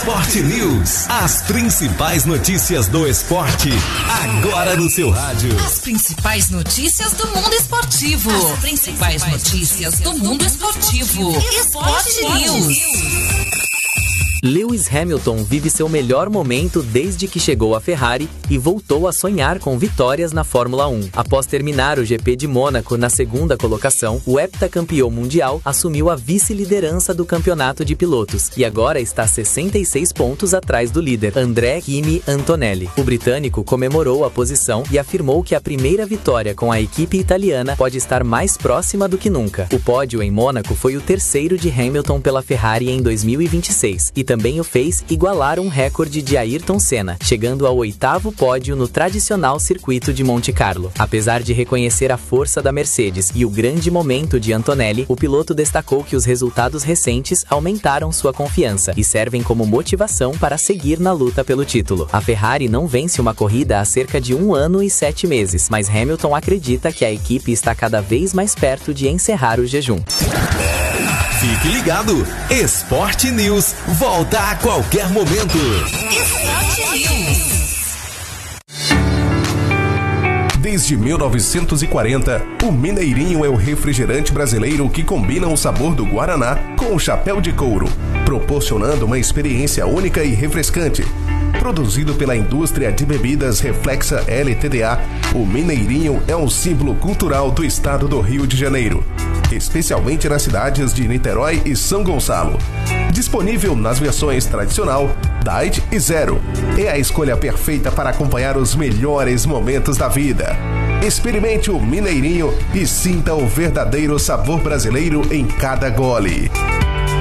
Esporte News. As principais notícias do esporte, agora no seu rádio. As principais notícias do mundo esportivo. As principais notícias do mundo esportivo. Esporte News. Lewis Hamilton vive seu melhor momento desde que chegou à Ferrari e voltou a sonhar com vitórias na Fórmula 1. Após terminar o GP de Mônaco na segunda colocação, o heptacampeão mundial assumiu a vice-liderança do campeonato de pilotos e agora está 66 pontos atrás do líder, André Kimi Antonelli. O britânico comemorou a posição e afirmou que a primeira vitória com a equipe italiana pode estar mais próxima do que nunca. O pódio em Mônaco foi o terceiro de Hamilton pela Ferrari em 2026 e também o fez igualar um recorde de Ayrton Senna, chegando ao 8º pódio no tradicional circuito de Monte Carlo. Apesar de reconhecer a força da Mercedes e o grande momento de Antonelli, o piloto destacou que os resultados recentes aumentaram sua confiança e servem como motivação para seguir na luta pelo título. A Ferrari não vence uma corrida há cerca de 1 ano e 7 meses, mas Hamilton acredita que a equipe está cada vez mais perto de encerrar o jejum. Fique ligado, Esporte News volta a qualquer momento. Esporte News. Desde 1940, o Mineirinho é o refrigerante brasileiro que combina o sabor do Guaraná com o chapéu de couro, proporcionando uma experiência única e refrescante. Produzido pela indústria de bebidas Reflexa LTDA, o Mineirinho é um símbolo cultural do estado do Rio de Janeiro, especialmente nas cidades de Niterói e São Gonçalo. Disponível nas versões tradicional, Diet e Zero. É a escolha perfeita para acompanhar os melhores momentos da vida. Experimente o Mineirinho e sinta o verdadeiro sabor brasileiro em cada gole.